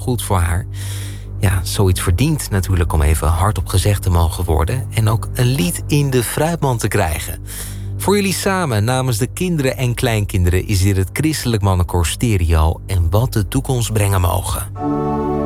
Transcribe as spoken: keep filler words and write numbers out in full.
goed voor haar. Ja, zoiets verdient natuurlijk om even hardop gezegd te mogen worden. En ook een lied in de fruitmand te krijgen. Voor jullie samen, namens de kinderen en kleinkinderen, is dit het Christelijk Mannenkoor Stereo en wat de toekomst brengen mogen.